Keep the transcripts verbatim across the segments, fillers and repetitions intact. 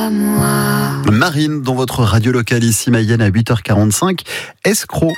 à moi. Marine, dans votre radio locale ici, Mayenne, à huit heures quarante-cinq, escroc.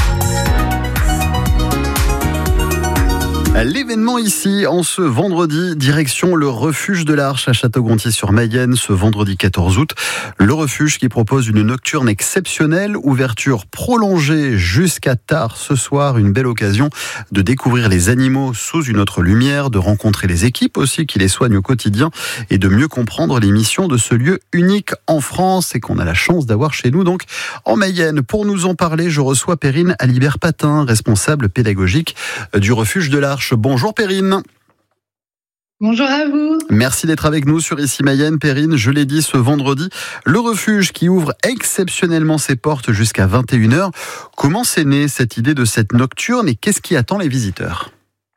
L'événement ici, en ce vendredi, direction le refuge de l'Arche à Château-Gontier-sur-Mayenne, ce vendredi quatorze août. Le refuge qui propose une nocturne exceptionnelle, ouverture prolongée jusqu'à tard ce soir. Une belle occasion de découvrir les animaux sous une autre lumière, de rencontrer les équipes aussi qui les soignent au quotidien et de mieux comprendre les missions de ce lieu unique en France et qu'on a la chance d'avoir chez nous donc en Mayenne. Pour nous en parler, je reçois Perrine Alibert-Patin, responsable pédagogique du refuge de l'Arche. Bonjour Perrine. Bonjour à vous. Merci d'être avec nous sur Ici Mayenne. Perrine, je l'ai dit ce vendredi, le refuge qui ouvre exceptionnellement ses portes jusqu'à vingt et une heures. Comment s'est née cette idée de cette nocturne et qu'est-ce qui attend les visiteurs ?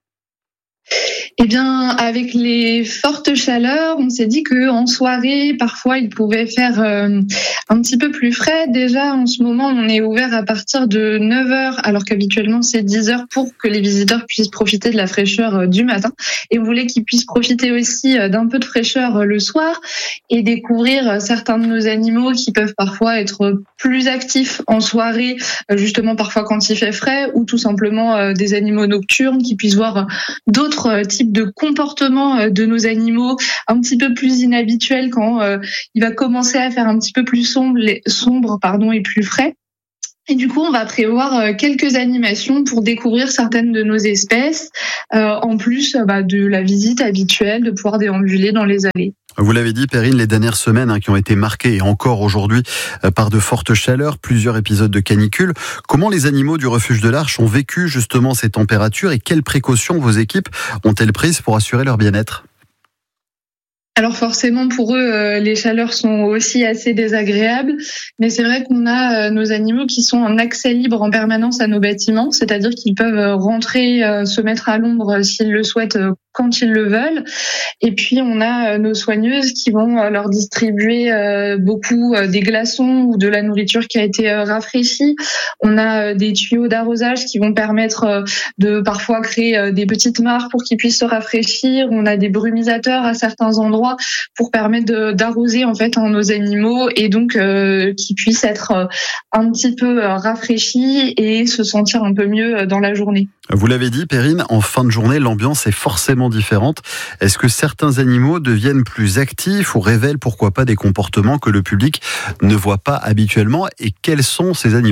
Eh bien, avec les fortes chaleurs, on s'est dit qu'en soirée, parfois, il pouvait faire euh, un petit peu plus frais. Déjà, en ce moment, on est ouvert à partir de neuf heures, alors qu'habituellement, c'est dix heures pour que les visiteurs puissent profiter de la fraîcheur euh, du matin. Et on voulait qu'ils puissent profiter aussi euh, d'un peu de fraîcheur euh, le soir et découvrir euh, certains de nos animaux qui peuvent parfois être plus actifs en soirée, euh, justement parfois quand il fait frais, ou tout simplement euh, des animaux nocturnes qui puissent voir euh, d'autres euh, types de comportement de nos animaux un petit peu plus inhabituel quand euh, il va commencer à faire un petit peu plus sombre, sombre pardon, et plus frais. Et du coup, on va prévoir euh, quelques animations pour découvrir certaines de nos espèces, euh, en plus euh, bah, de la visite habituelle, de pouvoir déambuler dans les allées. Vous l'avez dit, Perrine, les dernières semaines hein, qui ont été marquées, et encore aujourd'hui, euh, par de fortes chaleurs, plusieurs épisodes de canicule. Comment les animaux du refuge de l'Arche ont vécu justement ces températures et quelles précautions vos équipes ont-elles prises pour assurer leur bien-être ? Alors forcément, pour eux, euh, les chaleurs sont aussi assez désagréables, mais c'est vrai qu'on a euh, nos animaux qui sont en accès libre en permanence à nos bâtiments, c'est-à-dire qu'ils peuvent rentrer, euh, se mettre à l'ombre euh, s'ils le souhaitent, euh, quand ils le veulent. Et puis, on a euh, nos soigneuses qui vont euh, leur distribuer euh, beaucoup euh, des glaçons ou de la nourriture qui a été euh, rafraîchie. On a euh, des tuyaux d'arrosage qui vont permettre euh, de parfois créer euh, des petites mares pour qu'ils puissent se rafraîchir. On a des brumisateurs à certains endroits pour permettre de, d'arroser en fait nos animaux et donc euh, qu'ils puissent être euh, un petit peu euh, rafraîchis et se sentir un peu mieux dans la journée. Vous l'avez dit, Perrine, en fin de journée, l'ambiance est forcément différente. Est-ce que certains animaux deviennent plus actifs ou révèlent pourquoi pas des comportements que le public ne voit pas habituellement ? Et quels sont ces animaux ?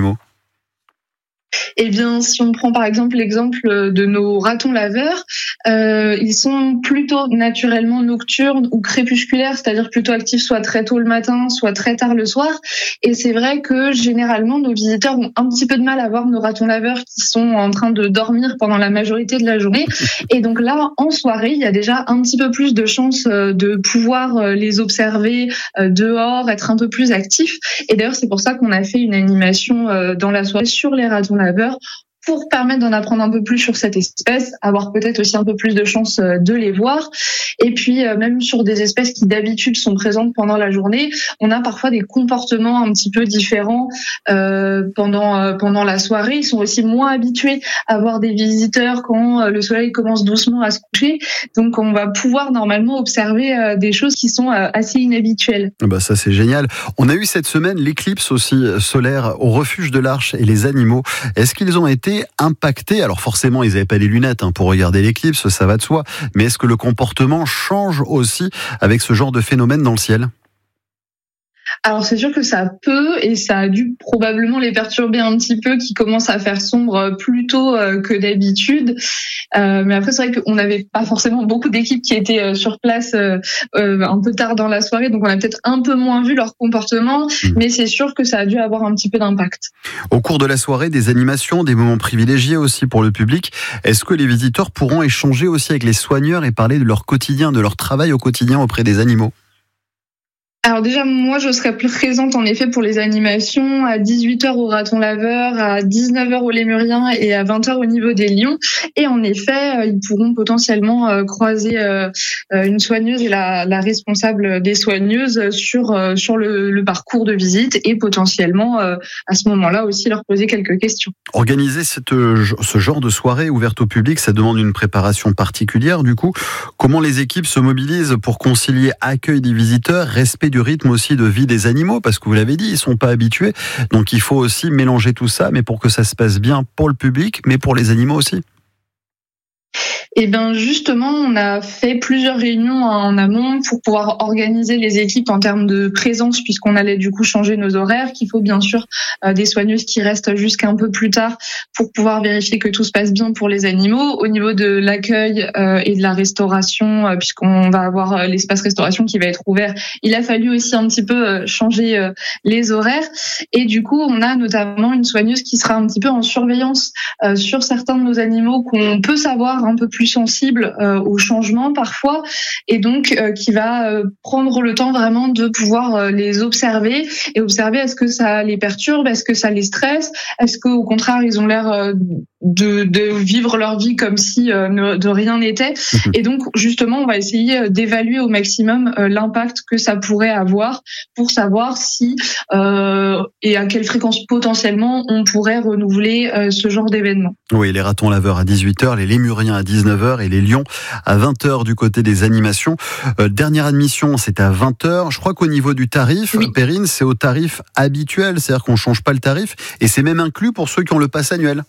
Eh bien, si on prend par exemple l'exemple de nos ratons laveurs, euh, ils sont plutôt naturellement nocturnes ou crépusculaires, c'est-à-dire plutôt actifs soit très tôt le matin, soit très tard le soir. Et c'est vrai que généralement, nos visiteurs ont un petit peu de mal à voir nos ratons laveurs qui sont en train de dormir pendant la majorité de la journée. Et donc là, en soirée, il y a déjà un petit peu plus de chances de pouvoir les observer dehors, être un peu plus actifs. Et d'ailleurs, c'est pour ça qu'on a fait une animation dans la soirée sur les ratons laveurs pour permettre d'en apprendre un peu plus sur cette espèce, avoir peut-être aussi un peu plus de chance de les voir. Et puis, même sur des espèces qui d'habitude sont présentes pendant la journée, on a parfois des comportements un petit peu différents euh, pendant euh, pendant la soirée. Ils sont aussi moins habitués à voir des visiteurs quand le soleil commence doucement à se coucher. Donc, on va pouvoir normalement observer euh, des choses qui sont euh, assez inhabituelles. Bah ça, c'est génial. On a eu cette semaine l'éclipse aussi solaire au refuge de l'Arche et les animaux. Est-ce qu'ils ont été impactés ? Alors forcément, ils n'avaient pas les lunettes hein, pour regarder l'éclipse, ça va de soi. Mais est-ce que le comportement change aussi avec ce genre de phénomène dans le ciel ? Alors c'est sûr que ça peut et ça a dû probablement les perturber un petit peu, qui commencent à faire sombre plus tôt que d'habitude. Euh, mais après c'est vrai qu'on n'avait pas forcément beaucoup d'équipes qui étaient sur place euh, un peu tard dans la soirée, donc on a peut-être un peu moins vu leur comportement, mmh. mais c'est sûr que ça a dû avoir un petit peu d'impact. Au cours de la soirée, des animations, des moments privilégiés aussi pour le public. Est-ce que les visiteurs pourront échanger aussi avec les soigneurs et parler de leur quotidien, de leur travail au quotidien auprès des animaux ? Alors déjà, moi, je serai présente en effet pour les animations à dix-huit heures au raton laveur, à dix-neuf heures au lémurien et à vingt heures au niveau des lions. Et en effet, ils pourront potentiellement croiser une soigneuse et la, la responsable des soigneuses sur sur le, le parcours de visite et potentiellement à ce moment-là aussi leur poser quelques questions. Organiser cette, ce genre de soirée ouverte au public, ça demande une préparation particulière. Du coup, comment les équipes se mobilisent pour concilier accueil des visiteurs, respect du rythme aussi de vie des animaux, parce que vous l'avez dit, ils sont pas habitués. Donc il faut aussi mélanger tout ça, mais pour que ça se passe bien pour le public, mais pour les animaux aussi. Eh bien, justement, on a fait plusieurs réunions en amont pour pouvoir organiser les équipes en termes de présence, puisqu'on allait du coup changer nos horaires, qu'il faut bien sûr euh, des soigneuses qui restent jusqu'à un peu plus tard pour pouvoir vérifier que tout se passe bien pour les animaux. Au niveau de l'accueil euh, et de la restauration, euh, puisqu'on va avoir euh, l'espace restauration qui va être ouvert, il a fallu aussi un petit peu euh, changer euh, les horaires. Et du coup, on a notamment une soigneuse qui sera un petit peu en surveillance euh, sur certains de nos animaux qu'on peut savoir un peu plus sensible euh, aux changements parfois, et donc euh, qui va euh, prendre le temps vraiment de pouvoir euh, les observer et observer est-ce que ça les perturbe, est-ce que ça les stresse, est-ce qu'au contraire ils ont l'air euh, de, de vivre leur vie comme si euh, ne, de rien n'était. Et donc justement on va essayer d'évaluer au maximum euh, l'impact que ça pourrait avoir pour savoir si euh, et à quelle fréquence potentiellement on pourrait renouveler euh, ce genre d'événement. Oui, les ratons laveurs à dix-huit heures, les lémuriens à dix-neuf heures et les lions à vingt heures du côté des animations. Euh, dernière admission, c'est à vingt heures. Je crois qu'au niveau du tarif, oui. Perrine, c'est au tarif habituel, c'est-à-dire qu'on ne change pas le tarif et c'est même inclus pour ceux qui ont le pass annuel.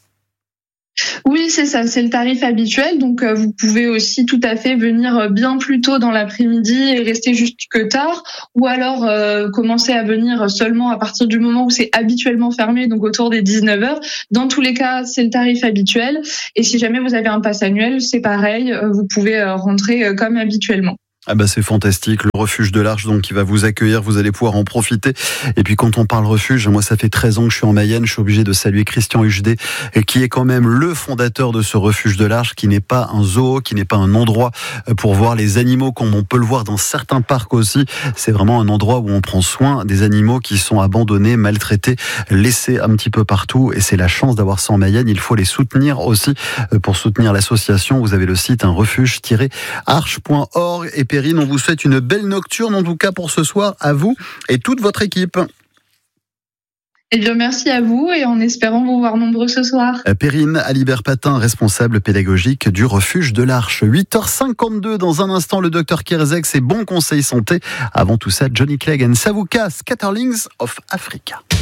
Oui, c'est ça, c'est le tarif habituel. Donc, euh, vous pouvez aussi tout à fait venir bien plus tôt dans l'après-midi et rester jusque tard, ou alors euh, commencer à venir seulement à partir du moment où c'est habituellement fermé, donc autour des dix-neuf heures. Dans tous les cas, c'est le tarif habituel. Et si jamais vous avez un pass annuel, c'est pareil, vous pouvez rentrer comme habituellement. Ah bah c'est fantastique, le refuge de l'Arche donc qui va vous accueillir, vous allez pouvoir en profiter. Et puis quand on parle refuge, moi ça fait treize ans que je suis en Mayenne, je suis obligé de saluer Christian Huchdet qui est quand même le fondateur de ce refuge de l'Arche, qui n'est pas un zoo, qui n'est pas un endroit pour voir les animaux comme on peut le voir dans certains parcs aussi. C'est vraiment un endroit où on prend soin des animaux qui sont abandonnés, maltraités, laissés un petit peu partout, et c'est la chance d'avoir ça en Mayenne. Il faut les soutenir aussi. Pour soutenir l'association, vous avez le site un refuge tiret arche point org. Et Perrine, on vous souhaite une belle nocturne, en tout cas pour ce soir, à vous et toute votre équipe. Eh bien, merci à vous et en espérant vous voir nombreux ce soir. Perrine Alibert-Patin, responsable pédagogique du refuge de l'Arche. huit heures cinquante-deux, dans un instant, le docteur Kierzek, ses bons conseils santé. Avant tout ça, Johnny Clegg and Savuka, Scatterlings of Africa.